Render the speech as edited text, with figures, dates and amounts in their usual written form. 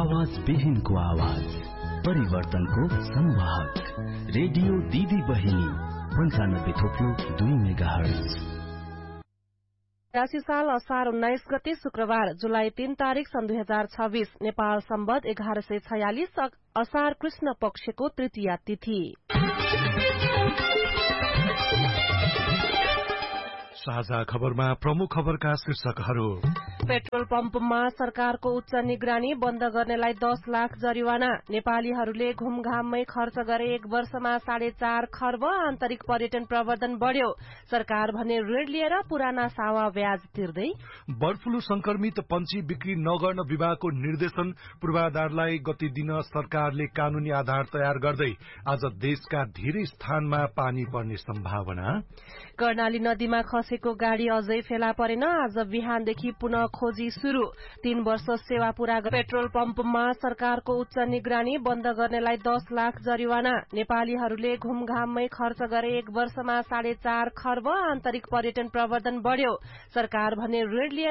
आवाज विहीनको आवाज, परिवर्तनको संवाहक, रेडियो दिदी बहिनी 95.2 मेगाहर्ज। साल असार 19 गते शुक्रबार जुलाई 3 तारिक सन् 2026 नेपाल सम्बत 1146 असार कृष्ण पक्षको तृतीया तिथि। साझा खबरमा प्रमुख खबरका शीर्षकहरू। पेट्रोल पम्पमा सरकारको उच्च निगरानी, बन्द गर्नेलाई 10 लाख जरिवाना। नेपालीहरूले घुमघाममै खर्च गरे 1 वर्षमा 4.5 खर्ब। आन्तरिक पर्यटन प्रवर्धन बढ्यो। सरकार भने ऋण लिएर पुराना सावा ब्याज तिर्दै। बर्ड फ्लू संक्रमित पंक्षी बिक्री नगर्न विभागको निर्देशन, पूर्वाधारलाई गति दिन सरकारले कानूनी आधार तयार गर्दै। आज देशका धेरै स्थानमा पानी पर्ने सम्भावना। कर्णाली नदीमा खसेको गाड़ी अझै फेला परेन। आज बिहानदेखि पुनः खोजी शुरू। 3 वर्ष सेवा पूरा। पेट्रोल पम्पमा सरकारको उच्च निगरानी, बन्द गर्नेलाई 10 लाख जरिवाना। नेपालीहरूले घुमघाममै खर्च गरे 1 वर्षमा 4.5 खर्ब। आन्तरिक पर्यटन प्रवर्धन बढ्यो। सरकार भने ऋण लिएर